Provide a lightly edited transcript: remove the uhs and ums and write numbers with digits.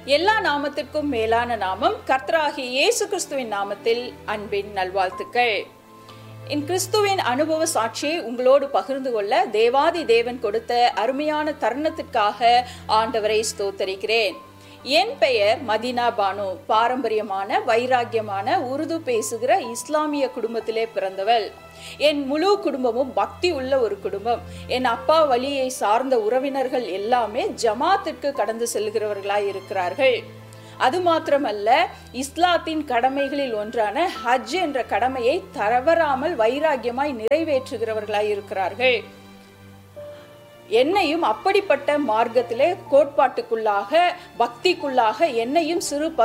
எல்லா நாமத்திற்கும் மேலான நாமம் கர்த்தராகிய இயேசு கிறிஸ்துவின் நாமத்தில் அன்பின் நல்வாழ்த்துக்கள். என் கிறிஸ்துவின் அனுபவ சாட்சியை உங்களோடு பகிர்ந்து கொள்ள தேவாதி தேவன் கொடுத்த அருமையான தருணத்திற்காக ஆண்டவரை ஸ்தோத்தரிக்கிறேன். என் பெயர் மதீனா பானு. பாரம்பரியமான வைராக்கியமான உருது பேசுகிற இஸ்லாமிய குடும்பத்திலே பிறந்தவள். என் முழு குடும்பமும் பக்தி உள்ள ஒரு குடும்பம். என் அப்பா வழியை சார்ந்த உறவினர்கள் எல்லாமே ஜமாத்திற்கு கடந்து செல்கிறவர்களாய் இருக்கிறார்கள். அது மாத்திரமல்ல, இஸ்லாத்தின் கடமைகளில் ஒன்றான ஹஜ் என்ற கடமையை தவறாமல் வைராக்கியமாய் நிறைவேற்றுகிறவர்களாய் இருக்கிறார்கள். என்னையும் அப்படிப்பட்ட மார்க்கத்திலே கோட்பாட்டுக்குள்ளாக பக்திக்குள்ளாக என்னையும் சிறு